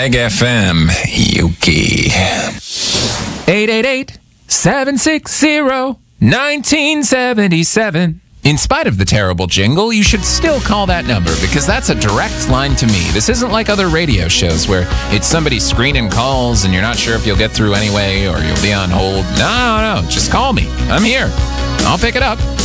Mag FM, Yuki. 888-760-1977. In spite of the terrible jingle, you should still call that number because that's a direct line to me. This isn't like other radio shows where it's somebody screening calls and you're not sure if you'll get through anyway or you'll be on hold. No, just call me. I'm here. I'll pick it up.